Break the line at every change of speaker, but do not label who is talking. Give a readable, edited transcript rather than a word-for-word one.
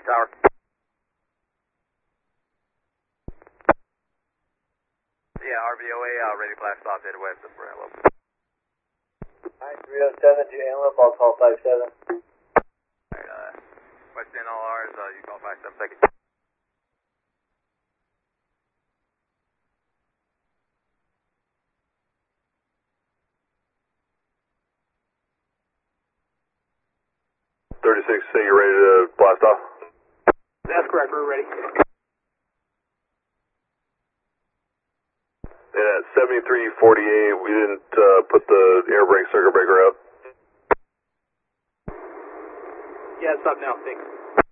tower. Yeah, RVOA, ready blast off, head west of Antelope.
Alright, 307 to Antelope, I'll call 57.
Alright, west NLRs, you call 57, thank you.
Say you're ready to blast off?
That's correct, we're ready.
And at 7348, we didn't put the air brake circuit breaker up.
Yeah, it's up now, thanks.